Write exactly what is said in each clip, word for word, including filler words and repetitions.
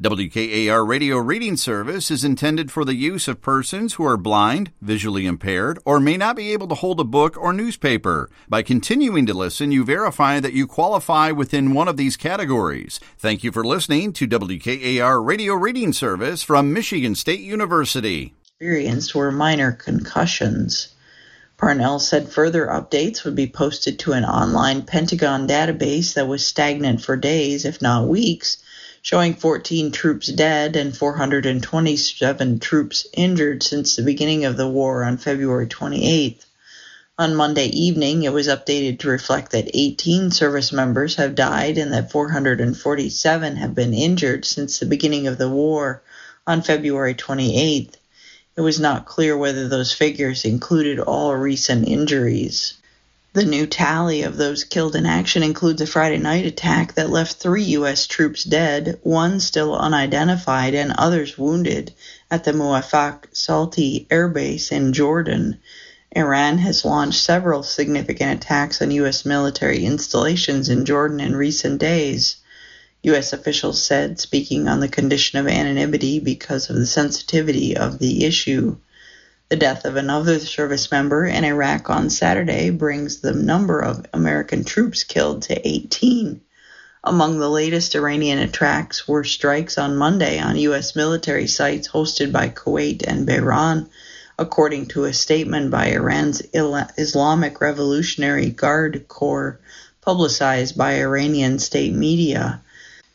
W K A R Radio Reading Service is intended for the use of persons who are blind, visually impaired, or may not be able to hold a book or newspaper. By continuing to listen, you verify that you qualify within one of these categories. Thank you for listening to W K A R Radio Reading Service from Michigan State University. Experienced were minor concussions. Parnell said further updates would be posted to an online Pentagon database that was stagnant for days, if not weeks, showing fourteen troops dead and four hundred twenty-seven troops injured since the beginning of the war on February twenty-eighth. On Monday evening, it was updated to reflect that eighteen service members have died and that four hundred forty-seven have been injured since the beginning of the war on February twenty-eighth. It was not clear whether those figures included all recent injuries. The new tally of those killed in action includes a Friday night attack that left three U S troops dead, one still unidentified, and others wounded at the Muwafaq Salti Air Base in Jordan. Iran has launched several significant attacks on U S military installations in Jordan in recent days, U S officials said, speaking on the condition of anonymity because of the sensitivity of the issue. The death of another service member in Iraq on Saturday brings the number of American troops killed to eighteen. Among the latest Iranian attacks were strikes on Monday on U S military sites hosted by Kuwait and Bahrain, according to a statement by Iran's Islamic Revolutionary Guard Corps publicized by Iranian state media.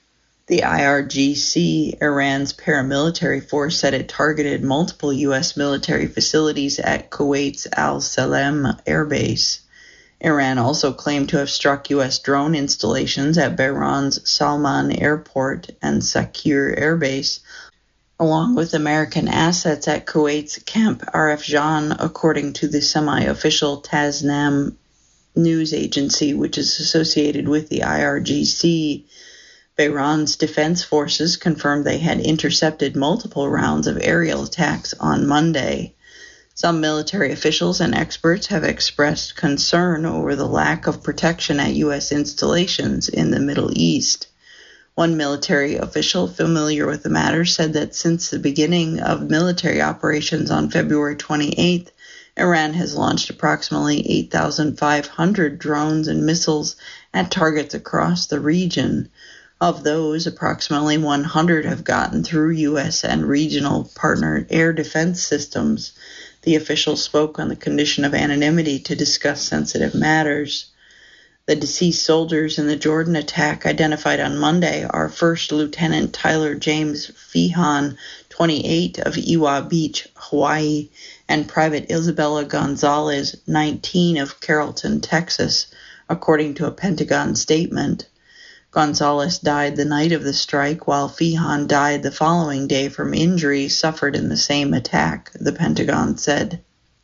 The I R G C, Iran's paramilitary force, said it targeted multiple U S military facilities at Kuwait's Al Salem Air Base. Iran also claimed to have struck U S drone installations at Bahrain's Salman Airport and Sakir Air Base, along with American assets at Kuwait's Camp Arif-Jan, according to the semi-official Tasnim news agency, which is associated with the I R G C. Bahrain's defense forces confirmed they had intercepted multiple rounds of aerial attacks on Monday. Some military officials and experts have expressed concern over the lack of protection at U S installations in the Middle East. One military official familiar with the matter said that since the beginning of military operations on February twenty-eighth, Iran has launched approximately eight thousand five hundred drones and missiles at targets across the region. Of those, approximately one hundred have gotten through U S and regional partner air defense systems. The official spoke on the condition of anonymity to discuss sensitive matters. The deceased soldiers in the Jordan attack identified on Monday are First Lieutenant Tyler James Feehan, twenty-eight, of Iwa Beach, Hawaii, and Private Isabella Gonzalez, nineteen, of Carrollton, Texas, according to a Pentagon statement. Gonzalez died the night of the strike, while Feehan died the following day from injuries suffered in the same attack, the Pentagon said.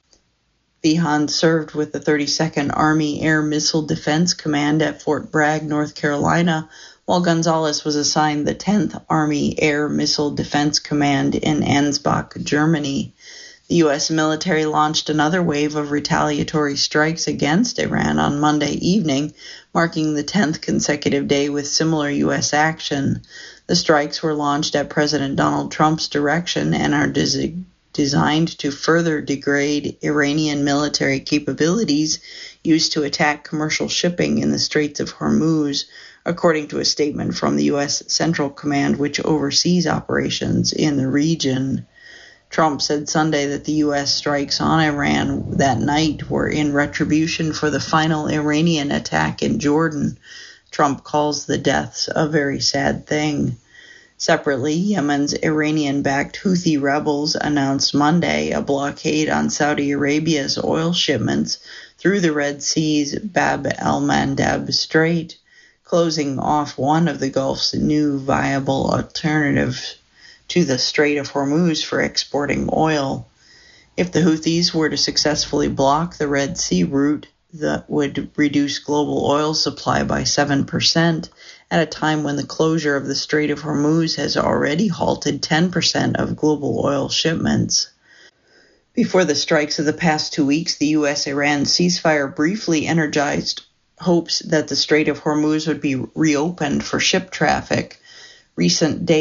Feehan served with the thirty-second Army Air Missile Defense Command at Fort Bragg, North Carolina, while Gonzalez was assigned the tenth Army Air Missile Defense Command in Ansbach, Germany. The U S military launched another wave of retaliatory strikes against Iran on Monday evening, marking the tenth consecutive day with similar U S action. The strikes were launched at President Donald Trump's direction and are des- designed to further degrade Iranian military capabilities used to attack commercial shipping in the Straits of Hormuz, according to a statement from the U S Central Command, which oversees operations in the region. Trump said Sunday that the U S strikes on Iran that night were in retribution for the final Iranian attack in Jordan. Trump calls the deaths a very sad thing. Separately, Yemen's Iranian-backed Houthi rebels announced Monday a blockade on Saudi Arabia's oil shipments through the Red Sea's Bab el-Mandeb Strait, closing off one of the Gulf's new viable alternatives to the Strait of Hormuz for exporting oil. If the Houthis were to successfully block the Red Sea route, that would reduce global oil supply by seven percent at a time when the closure of the Strait of Hormuz has already halted ten percent of global oil shipments. Before the strikes of the past two weeks, the U S-Iran ceasefire briefly energized hopes that the Strait of Hormuz would be reopened for ship traffic. Recent days